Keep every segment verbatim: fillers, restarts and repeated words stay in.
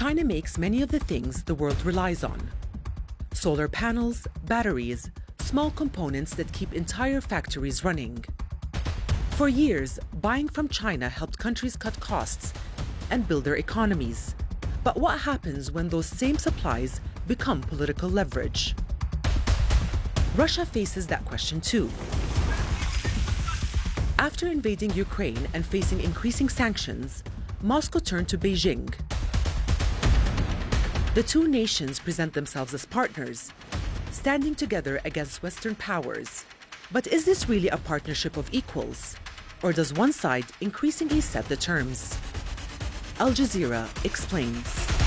China makes many of the things the world relies on. Solar panels, batteries, small components that keep entire factories running. For years, buying from China helped countries cut costs and build their economies. But what happens when those same supplies become political leverage? Russia faces that question too. After invading Ukraine and facing increasing sanctions, Moscow turned to Beijing. The two nations present themselves as partners, standing together against Western powers. But is this really a partnership of equals? Or does one side increasingly set the terms? Al Jazeera explains.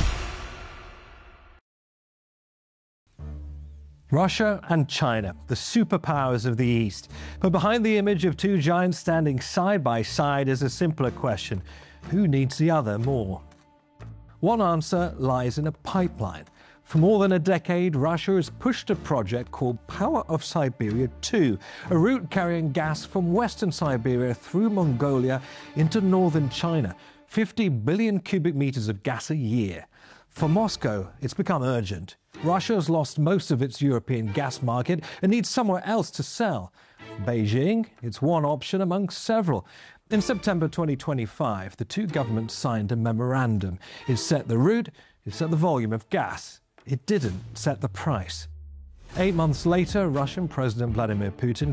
Russia and China, the superpowers of the East. But behind the image of two giants standing side by side is a simpler question. Who needs the other more? One answer lies in a pipeline. For more than a decade, Russia has pushed a project called Power of Siberia two, a route carrying gas from western Siberia through Mongolia into northern China. fifty billion cubic meters of gas a year. For Moscow, it's become urgent. Russia has lost most of its European gas market and needs somewhere else to sell. For Beijing, it's one option among several. In September twenty twenty-five, the two governments signed a memorandum. It set the route, it set the volume of gas. It didn't set the price. Eight months later, Russian President Vladimir Putin